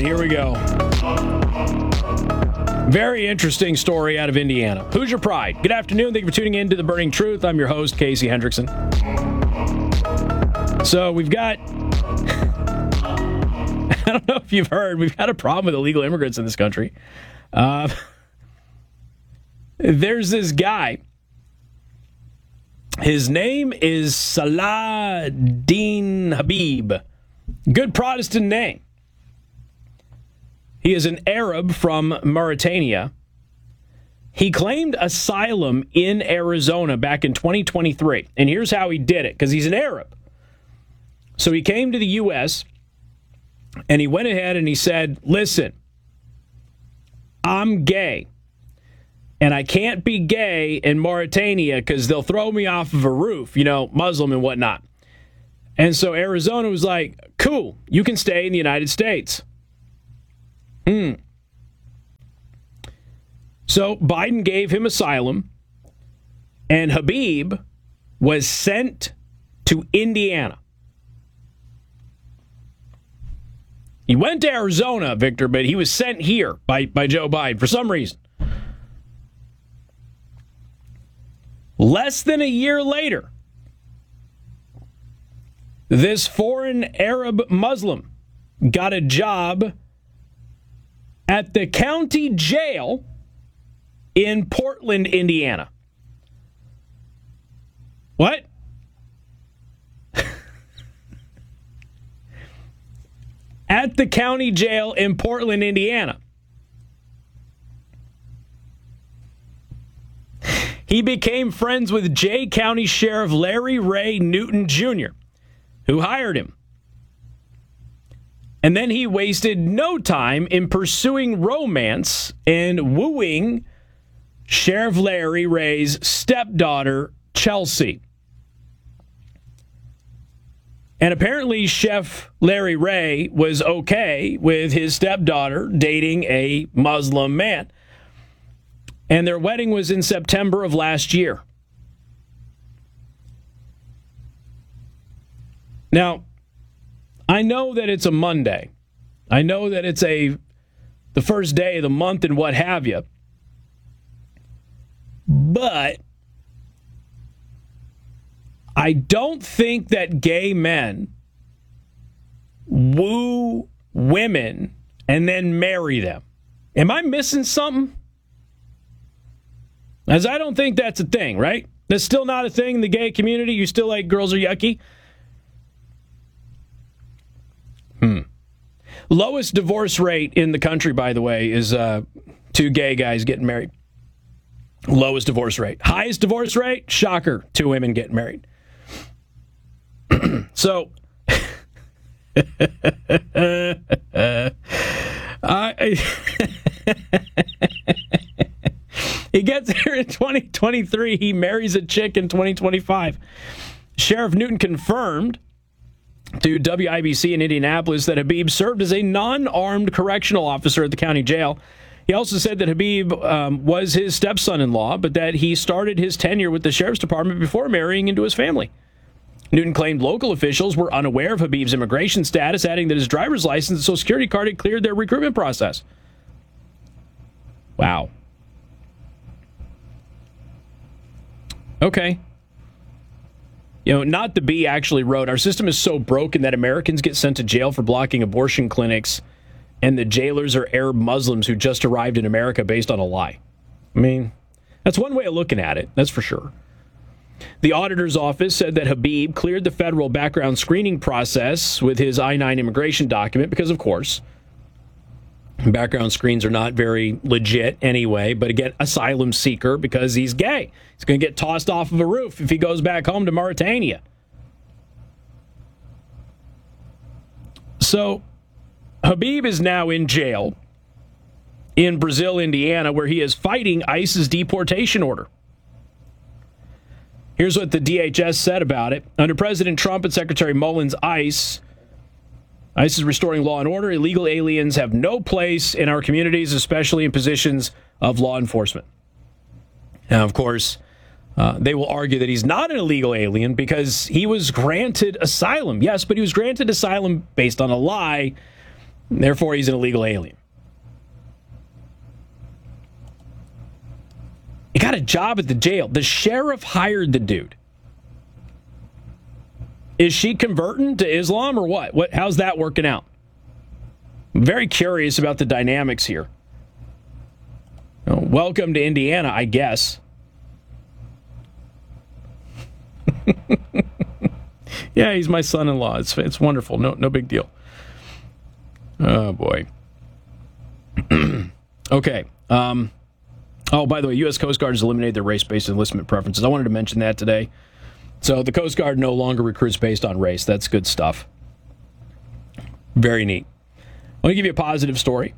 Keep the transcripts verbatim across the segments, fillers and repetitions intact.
right, here we go. Very interesting story out of Indiana. Hoosier Pride. Good afternoon. Thank you for tuning in to The Burning Truth. I'm your host, Casey Hendrickson. So we've got, I don't know if you've heard, we've got a problem with illegal immigrants in this country. Uh, there's this guy. His name is Saladin Habib. Good Protestant name. He is an Arab from Mauritania. He claimed asylum in Arizona back in twenty twenty-three. And here's how he did it, because he's an Arab. So he came to the U S and he went ahead and he said, listen, I'm gay. And I can't be gay in Mauritania because they'll throw me off of a roof, you know, Muslim and whatnot. And so Arizona was like, cool, you can stay in the United States. Hmm. So Biden gave him asylum, and Habib was sent to Indiana. He went to Arizona, Victor, but he was sent here by, by Joe Biden for some reason. Less than a year later, this foreign Arab Muslim got a job at the county jail in Portland, Indiana. What? At the county jail in Portland, Indiana. He became friends with Jay County Sheriff Larry Ray Newton Junior, who hired him. And then he wasted no time in pursuing romance and wooing Sheriff Larry Ray's stepdaughter, Chelsea. And apparently Chef Larry Ray was okay with his stepdaughter dating a Muslim man. And their wedding was in September of last year. Now, I know that it's a Monday. I know that it's a the first day of the month and what have you. But I don't think that gay men woo women and then marry them. Am I missing something? As I don't think that's a thing, right? That's still not a thing in the gay community. You still like girls are yucky? Hmm. Lowest divorce rate in the country, by the way, is uh, two gay guys getting married. Lowest divorce rate. Highest divorce rate? Shocker. Two women getting married. So, I... He gets here in twenty twenty-three. He marries a chick in twenty twenty-five. Sheriff Newton confirmed to W I B C in Indianapolis that Habib served as a non-armed correctional officer at the county jail. He also said that Habib um, was his stepson-in-law, but that he started his tenure with the sheriff's department before marrying into his family. Newton claimed local officials were unaware of Habib's immigration status, adding that his driver's license and social security card had cleared their recruitment process. Wow. Okay. You know, Not the Bee actually wrote, our system is so broken that Americans get sent to jail for blocking abortion clinics, and the jailers are Arab Muslims who just arrived in America based on a lie. I mean, that's one way of looking at it, that's for sure. The auditor's office said that Habib cleared the federal background screening process with his I nine immigration document because, of course, background screens are not very legit anyway, but again, asylum seeker because he's gay. He's going to get tossed off of a roof if he goes back home to Mauritania. So, Habib is now in jail in Brazil, Indiana, where he is fighting ICE's deportation order. Here's what the D H S said about it. Under President Trump and Secretary Mullins, ICE ICE is restoring law and order. Illegal aliens have no place in our communities, especially in positions of law enforcement. Now, of course, uh, they will argue that he's not an illegal alien because he was granted asylum. Yes, but he was granted asylum based on a lie Therefore, he's an illegal alien. He got a job at the jail. The sheriff hired the dude. Is she converting to Islam or what? What? How's that working out? I'm very curious about the dynamics here. Well, welcome to Indiana, I guess. Yeah, he's my son-in-law. It's it's wonderful. No no big deal. Oh boy. Okay. Um, oh, by the way, U S Coast Guard has eliminated their race-based enlistment preferences. I wanted to mention that today. So the Coast Guard no longer recruits based on race. That's good stuff. Very neat. I want to give you a positive story.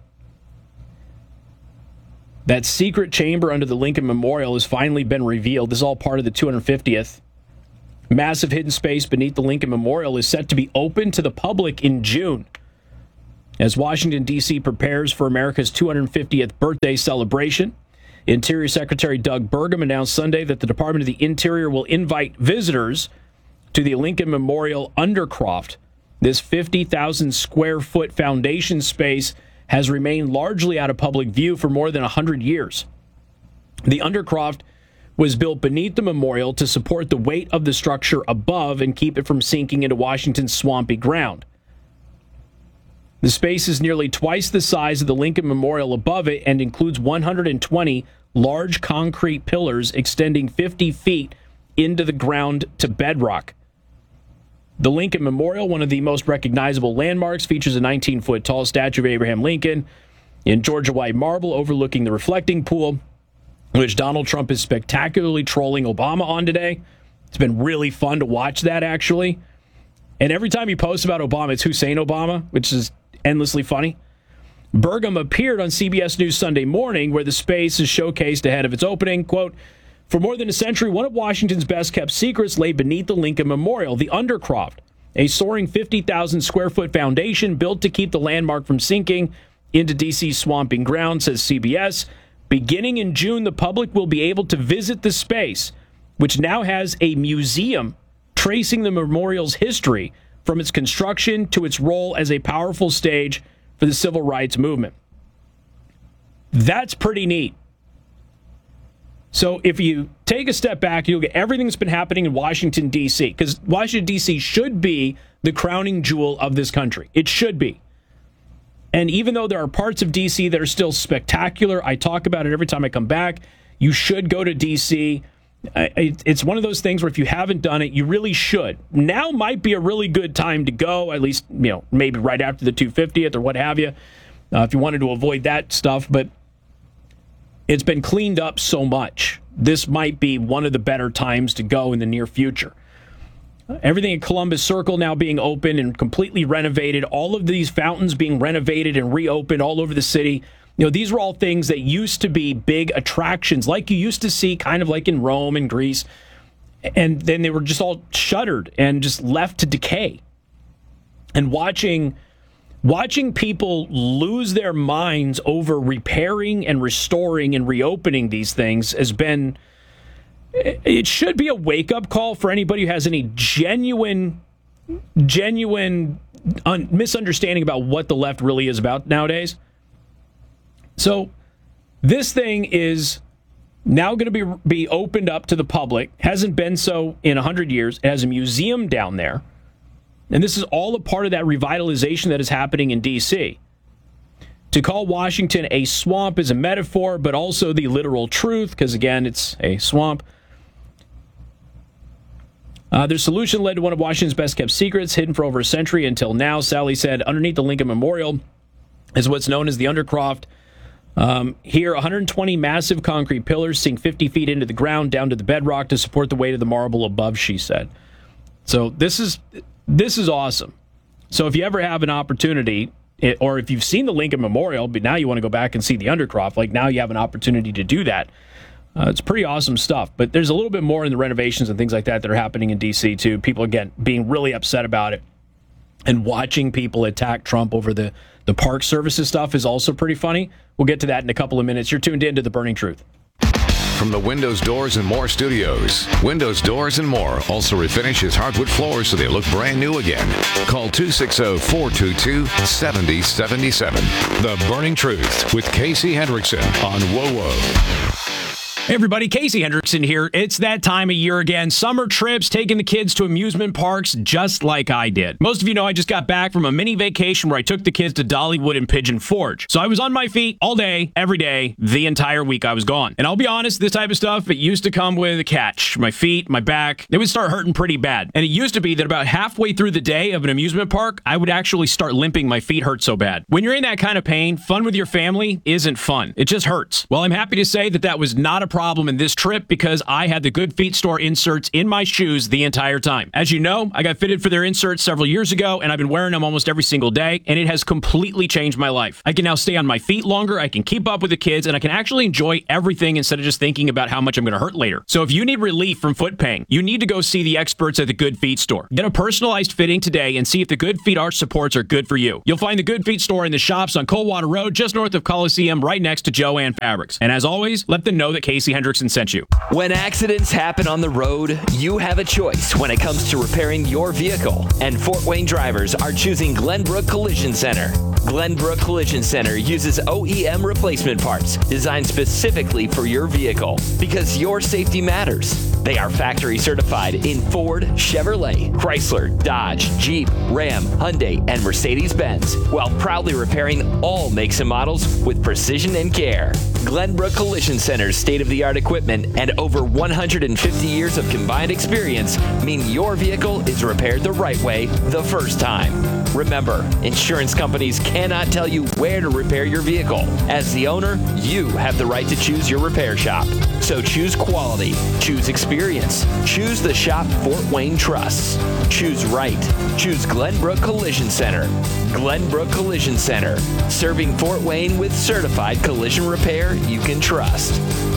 That secret chamber under the Lincoln Memorial has finally been revealed. This is all part of the two hundred fiftieth. Massive hidden space beneath the Lincoln Memorial is set to be open to the public in June. As Washington, D C prepares for America's two hundred fiftieth birthday celebration, Interior Secretary Doug Burgum announced Sunday that the Department of the Interior will invite visitors to the Lincoln Memorial Undercroft. This fifty thousand square foot foundation space has remained largely out of public view for more than one hundred years. The Undercroft was built beneath the memorial to support the weight of the structure above and keep it from sinking into Washington's swampy ground. The space is nearly twice the size of the Lincoln Memorial above it and includes one hundred twenty large concrete pillars extending fifty feet into the ground to bedrock. The Lincoln Memorial, one of the most recognizable landmarks, features a nineteen-foot tall statue of Abraham Lincoln in Georgia white marble overlooking the reflecting pool, which Donald Trump is spectacularly trolling Obama on today. It's been really fun to watch that, actually. And every time he posts about Obama, it's Hussein Obama, which is endlessly funny. Burgum appeared on C B S News Sunday Morning, where the space is showcased ahead of its opening. Quote, "For more than a century, one of Washington's best-kept secrets lay beneath the Lincoln Memorial, the Undercroft, a soaring fifty thousand square foot foundation built to keep the landmark from sinking into D C's swamping ground," says C B S. Beginning in June, the public will be able to visit the space, which now has a museum tracing the memorial's history from its construction to its role as a powerful stage for the civil rights movement. That's pretty neat. So if you take a step back, you'll get everything that's been happening in Washington, D C, because Washington, D C should be the crowning jewel of this country. It should be. And even though there are parts of D C that are still spectacular, I talk about it every time I come back, you should go to D C. It's one of those things where if you haven't done it, you really should. Now might be a really good time to go, at least, you know, maybe right after the two hundred fiftieth or what have you, uh, if you wanted to avoid that stuff. But it's been cleaned up so much. This might be one of the better times to go in the near future. Everything at Columbus Circle now being open and completely renovated. All of these fountains being renovated and reopened all over the city. You know, these were all things that used to be big attractions, like you used to see kind of like in Rome and Greece. And then they were just all shuttered and just left to decay. And watching watching people lose their minds over repairing and restoring and reopening these things has been, it should be a wake-up call for anybody who has any genuine, genuine un- misunderstanding about what the left really is about nowadays. So this thing is now going to be be opened up to the public. Hasn't been so in one hundred years. It has a museum down there. And this is all a part of that revitalization that is happening in D C. To call Washington a swamp is a metaphor, but also the literal truth, because, again, it's a swamp. Uh, their solution led to one of Washington's best-kept secrets, hidden for over a century until now. Sally said, underneath the Lincoln Memorial is what's known as the Undercroft. Um, here, one hundred twenty massive concrete pillars sink fifty feet into the ground down to the bedrock to support the weight of the marble above, she said. So this is this is awesome. So if you ever have an opportunity, it, or if you've seen the Lincoln Memorial, but now you want to go back and see the Undercroft, like now you have an opportunity to do that. Uh, it's pretty awesome stuff. But there's a little bit more in the renovations and things like that that are happening in D C too. People, again, being really upset about it. And watching people attack Trump over the, the park services stuff is also pretty funny. We'll get to that in a couple of minutes. You're tuned in to The Burning Truth. from the Windows Doors and More studios. Windows Doors and More also refinishes hardwood floors so they look brand new again. Call two six zero, four two two, seven zero seven seven. The Burning Truth with Casey Hendrickson on WoWo. Hey everybody, Casey Hendrickson here. It's that time of year again. Summer trips, taking the kids to amusement parks just like I did. Most of you know I just got back from a mini vacation where I took the kids to Dollywood and Pigeon Forge. So I was on my feet all day, every day, the entire week I was gone. And I'll be honest, this type of stuff, it used to come with a catch. My feet, my back, they would start hurting pretty bad. And it used to be that about halfway through the day of an amusement park, I would actually start limping. My feet hurt so bad. When you're in that kind of pain, fun with your family isn't fun. It just hurts. Well, I'm happy to say that that was not a problem in this trip because I had the Good Feet store inserts in my shoes the entire time. As you know, I got fitted for their inserts several years ago, and I've been wearing them almost every single day, and it has completely changed my life. I can now stay on my feet longer, I can keep up with the kids, and I can actually enjoy everything instead of just thinking about how much I'm going to hurt later. So if you need relief from foot pain, you need to go see the experts at the Good Feet store. Get a personalized fitting today and see if the Good Feet arch supports are good for you. You'll find the Good Feet store in the shops on Coldwater Road, just north of Coliseum, right next to Joann Fabrics. And as always, let them know that Casey Hendrickson sent you. When accidents happen on the road, you have a choice when it comes to repairing your vehicle. And Fort Wayne drivers are choosing Glenbrook Collision Center. Glenbrook Collision Center uses O E M replacement parts designed specifically for your vehicle because your safety matters. They are factory certified in Ford, Chevrolet, Chrysler, Dodge, Jeep, Ram, Hyundai, and Mercedes-Benz, while proudly repairing all makes and models with precision and care. Glenbrook Collision Center's state-of-the-art equipment and over one hundred fifty years of combined experience mean your vehicle is repaired the right way the first time. Remember, insurance companies cannot tell you where to repair your vehicle. As the owner, you have the right to choose your repair shop. So choose quality, choose experience, choose the shop Fort Wayne trusts. Choose right. Choose Glenbrook Collision Center. Glenbrook Collision Center, serving Fort Wayne with certified collision repair you can trust.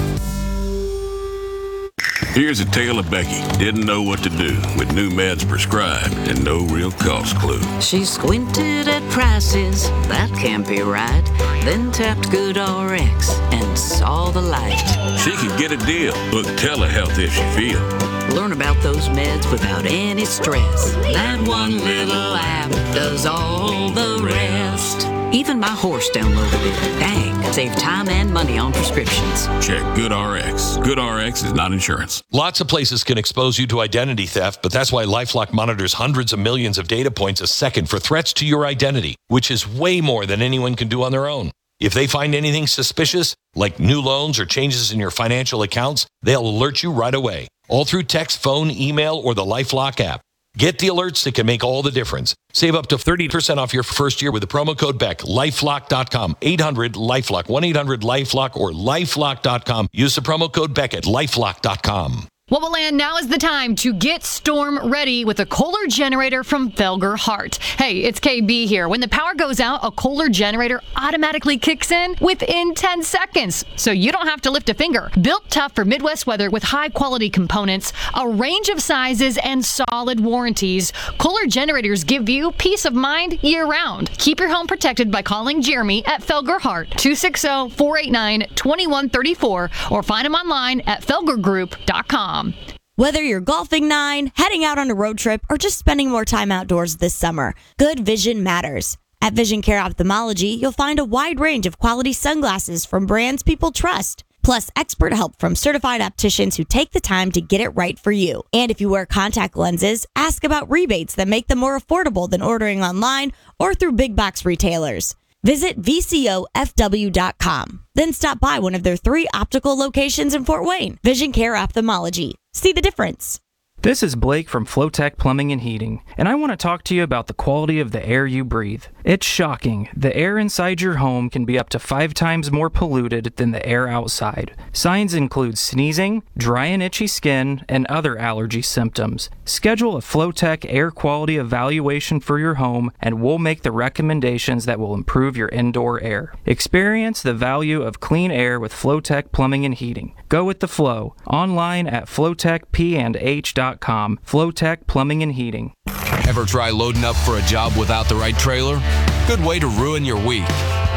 Here's a tale of Becky. Didn't know what to do with new meds prescribed and no real cost clue. She squinted at prices, that can't be right. Then tapped GoodRx and saw the light. She could get a deal. Book telehealth if she feel. Learn about those meds without any stress. That one little app does all the rest. Even my horse downloaded it. Dang, save time and money on prescriptions. Check GoodRx. GoodRx is not insurance. Lots of places can expose you to identity theft, but that's why LifeLock monitors hundreds of millions of data points a second for threats to your identity, which is way more than anyone can do on their own. If they find anything suspicious, like new loans or changes in your financial accounts, they'll alert you right away, all through text, phone, email, or the LifeLock app. Get the alerts that can make all the difference. Save up to thirty percent off your first year with the promo code Beck. LifeLock dot com. eight hundred LifeLock. one eight hundred LifeLock or LifeLock dot com. Use the promo code Beck at LifeLock dot com. Woboland, now is the time to get storm ready with a Kohler generator from Felger Hart. Hey, it's K B here. When the power goes out, a Kohler generator automatically kicks in within ten seconds, so you don't have to lift a finger. Built tough for Midwest weather with high-quality components, a range of sizes, and solid warranties, Kohler generators give you peace of mind year-round. Keep your home protected by calling Jeremy at Felger Hart, two six zero, four eight nine, two one three four, or find him online at felger group dot com. Whether you're golfing nine, heading out on a road trip, or just spending more time outdoors this summer, good vision matters. At Vision Care Ophthalmology, you'll find a wide range of quality sunglasses from brands people trust, plus expert help from certified opticians who take the time to get it right for you. And if you wear contact lenses, ask about rebates that make them more affordable than ordering online or through big box retailers. Visit V C O F W dot com. Then stop by one of their three optical locations in Fort Wayne. Vision Care Ophthalmology. See the difference. This is Blake from Flowtech Plumbing and Heating, and I want to talk to you about the quality of the air you breathe. It's shocking. The air inside your home can be up to five times more polluted than the air outside. Signs include sneezing, dry and itchy skin, and other allergy symptoms. Schedule a Flowtech air quality evaluation for your home, and we'll make the recommendations that will improve your indoor air. Experience the value of clean air with Flowtech Plumbing and Heating. Go with the flow. Online at flowtech p and h dot com. Flowtech Plumbing and Heating. Ever try loading up for a job without the right trailer? Good way to ruin your week.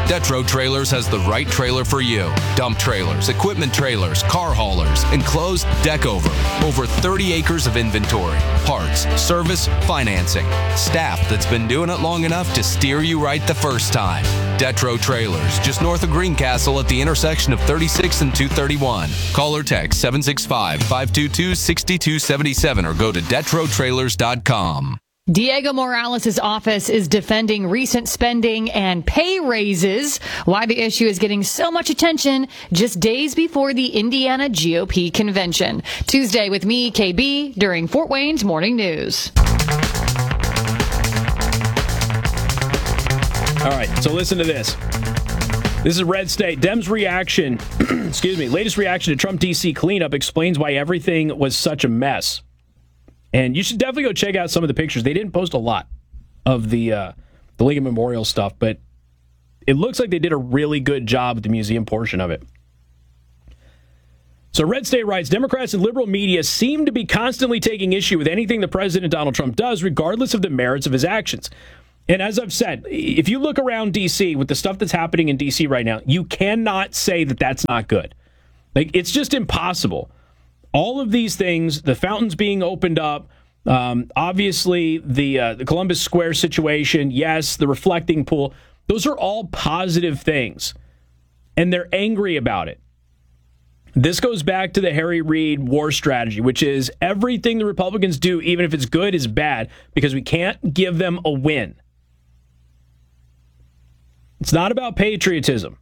Detro Trailers has the right trailer for you. Dump trailers, equipment trailers, car haulers, enclosed deck over. Over thirty acres of inventory, parts, service, financing. Staff that's been doing it long enough to steer you right the first time. Detro Trailers, just north of Greencastle at the intersection of thirty-six and two thirty-one. Call or text seven six five, five two two, six two seven seven or go to detro trailers dot com. Diego Morales' office is defending recent spending and pay raises. Why the issue is getting so much attention just days before the Indiana G O P convention. Tuesday with me, K B, during Fort Wayne's Morning News. All right, so listen to this. This is Red State. Dems' reaction, excuse me, latest reaction to Trump D C cleanup explains why everything was such a mess. And you should definitely go check out some of the pictures. They didn't post a lot of the uh, the Lincoln Memorial stuff, but it looks like they did a really good job with the museum portion of it. So Red State writes, Democrats and liberal media seem to be constantly taking issue with anything the President Donald Trump does, regardless of the merits of his actions. And as I've said, if you look around D C with the stuff that's happening in D C right now, you cannot say that that's not good. Like, it's just impossible. All of these things, the fountains being opened up, um, obviously the uh, the Columbus Square situation, yes, the reflecting pool, those are all positive things. And they're angry about it. This goes back to the Harry Reid war strategy, which is everything the Republicans do, even if it's good, is bad, because we can't give them a win. It's not about patriotism.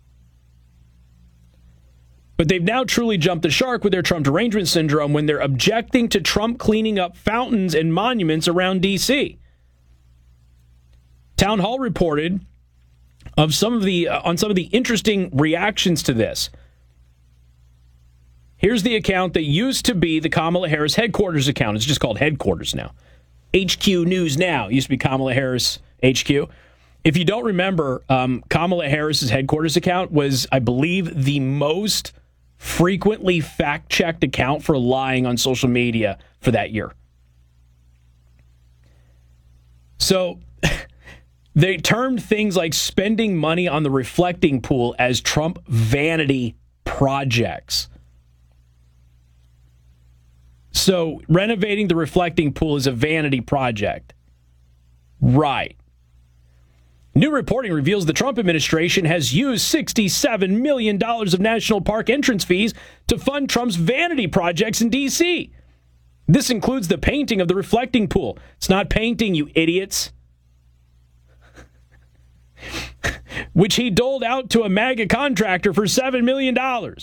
But they've now truly jumped the shark with their Trump derangement syndrome when they're objecting to Trump cleaning up fountains and monuments around D C. Town Hall reported of some of the uh, on some of the interesting reactions to this. Here's the account that used to be the Kamala Harris headquarters account. It's just called headquarters now. H Q News Now. It used to be Kamala Harris H Q. If you don't remember, um, Kamala Harris's headquarters account was, I believe, the most frequently fact-checked account for lying on social media for that year. So they termed things like spending money on the reflecting pool as Trump vanity projects. So renovating the reflecting pool is a vanity project. Right. New reporting reveals the Trump administration has used sixty-seven million dollars of national park entrance fees to fund Trump's vanity projects in D C. This includes the painting of the reflecting pool. It's not painting, you idiots. Which he doled out to a MAGA contractor for seven million dollars.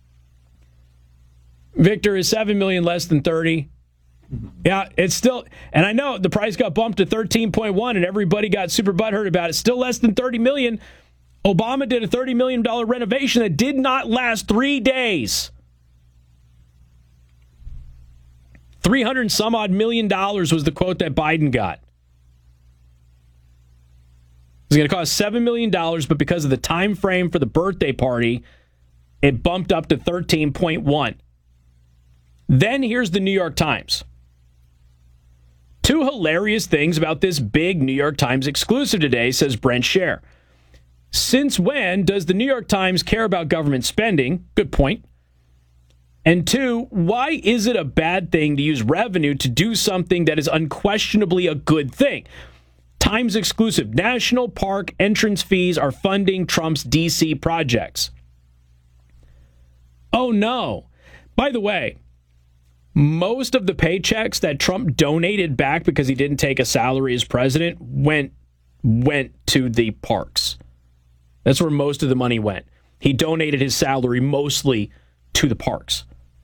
Victor, is seven million dollars less than thirty? Yeah, it's still, and I know the price got bumped to thirteen point one and everybody got super butthurt about it. Still less than thirty million dollars. Obama did a thirty million dollars renovation that did not last three days. three hundred some odd million dollars was the quote that Biden got. It was going to cost seven million dollars, but because of the time frame for the birthday party, it bumped up to thirteen point one. Then here's the New York Times. Two hilarious things about this big New York Times exclusive today, says Brent Scher. Since when does the New York Times care about government spending? Good point. And two, why is it a bad thing to use revenue to do something that is unquestionably a good thing? Times exclusive. National park entrance fees are funding Trump's D C projects. Oh, no. By the way, most of the paychecks that Trump donated back because he didn't take a salary as president went went to the parks. That's where most of the money went. He donated his salary mostly to the parks.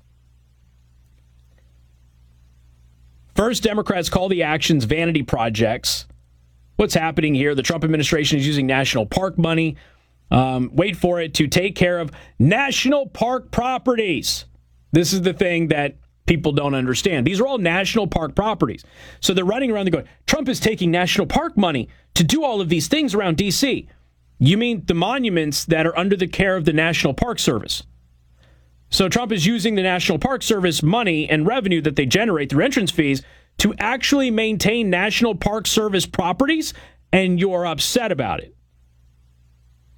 First, Democrats call the actions vanity projects. What's happening here? The Trump administration is using national park money, um, wait for it, to take care of national park properties. This is the thing that people don't understand. These are all national park properties. So they're running around and going, Trump is taking national park money to do all of these things around D C. You mean the monuments that are under the care of the National Park Service. So Trump is using the National Park Service money and revenue that they generate through entrance fees to actually maintain National Park Service properties, and you're upset about it.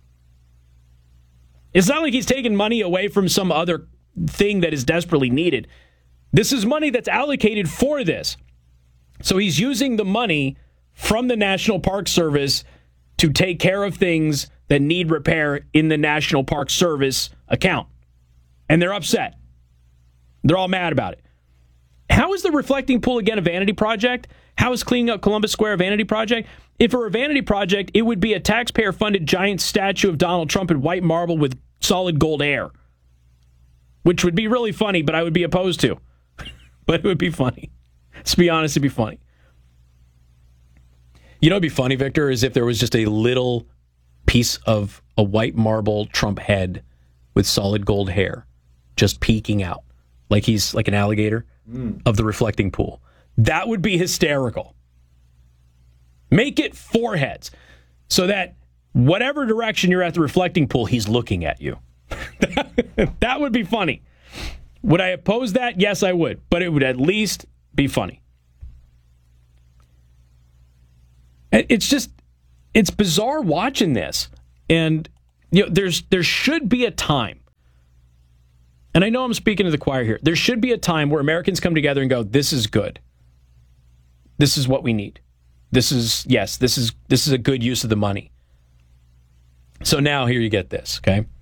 It's not like he's taking money away from some other thing that is desperately needed. This is money that's allocated for this. So he's using the money from the National Park Service to take care of things that need repair in the National Park Service account. And they're upset. They're all mad about it. How is the reflecting pool again a vanity project? How is cleaning up Columbus Square a vanity project? If it were a vanity project, it would be a taxpayer-funded giant statue of Donald Trump in white marble with solid gold hair, which would be really funny, but I would be opposed to. But it would be funny. Let's be honest, it'd be funny. You know what'd be funny, Victor, is if there was just a little piece of a white marble Trump head with solid gold hair just peeking out, like he's like an alligator mm. of the reflecting pool. That would be hysterical. Make it four heads so that whatever direction you're at the reflecting pool, he's looking at you. That would be funny. Would I oppose that? Yes, I would. But it would at least be funny. It's just, it's bizarre watching this. And, you know, there's there should be a time, and I know I'm speaking to the choir here, there should be a time where Americans come together and go, this is good. This is what we need. This is, yes, this is this is a good use of the money. So now here you get this, okay?